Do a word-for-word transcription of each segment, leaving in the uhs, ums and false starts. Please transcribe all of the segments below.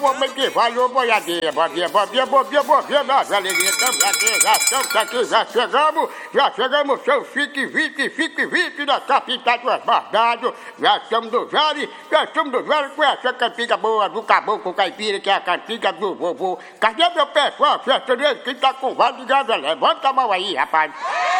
vou meter, valeu, boiadeira, bom dia, bom dia, bom dia, bom dia, nós, alegria, estamos aqui, já estamos aqui, já chegamos, já chegamos, seu Fique Vite, Fique Vite, da capital dos Bardados, já estamos do Vale, já estamos do Vale com essa cantiga boa do Caboclo Caipira, que é a cantiga do vovô. Cadê meu pessoal, sertanejo, que tá com vale de gado? Levanta a mão aí, rapaz.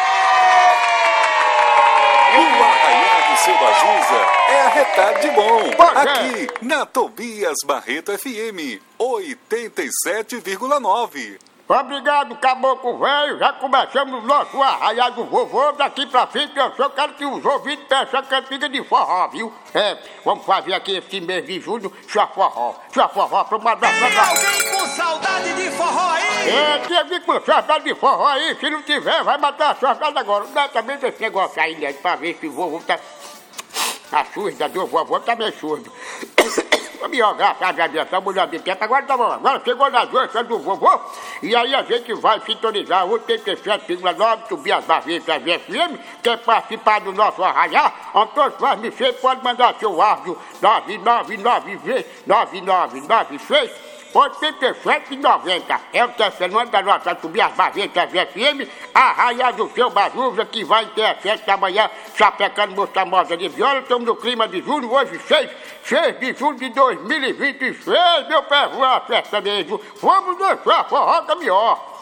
O arraiar do seu Azusa é arretado de bom. Pois Aqui, é. na Tobias Barreto F M, oitenta e sete vírgula nove. Obrigado, Caboclo Velho. Já começamos o nosso arraial do vovô. Daqui pra frente eu só quero que os ouvintes peçam cantiga de forró, viu? É, vamos fazer aqui esse mês de julho só forró. Só forró pra uma da Tem alguém com saudade de forró aí? É, tem alguém com saudade de forró aí? Se não tiver, vai matar a saudade agora. Dá também desse negócio aí, né? Pra ver se o vovô tá... A surda do vovô tá meio surdo. Vamos jogar, sabe, a direção, mulher de tempo. Agora tá bom, agora chegou nas danças do vovô. E aí a gente vai sintonizar o oitenta e sete vírgula nove, Tobias Barreto F M. Quer participar do nosso arraial? Antônio Faz Michel pode mandar seu áudio nove nove nove nove nove nove seis oitenta e sete noventa. É o telefone da nossa Tobias Barreto F M, arraial do seu Bazuza, que vai ter às sete da manhã, chapecando moça moda de viola. Estamos no clima de julho, hoje seis de julho de dois mil e vinte e seis, meu pé voar, festa mesmo. Vamos dançar forró da melhor.